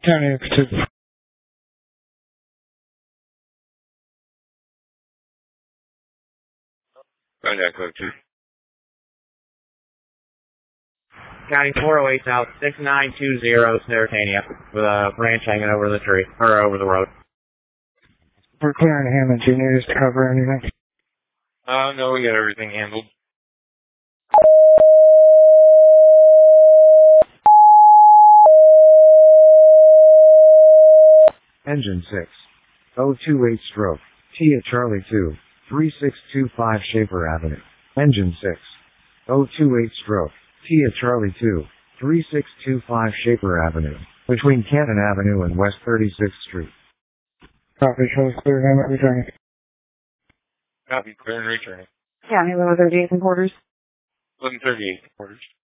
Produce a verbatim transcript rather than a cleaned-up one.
County Executive. Contact code two. County four oh eight South, six nine two zero, Saratania, with a branch hanging over the tree, or over the road. We're clearing Hammond. Do you need us to cover anything? Uh, no, we got everything handled. Engine six. oh two eight stroke. T at Charlie two. three six two five Schaefer Avenue. Engine six. oh two eight stroke. T at Charlie two. three six two five Schaefer Avenue. Between Canton Avenue and West thirty-sixth Street. Copy. Show us clear. Hammond returning. Copy, clear and returning. County eleven thirty-eight in quarters. eleven thirty-eight quarters.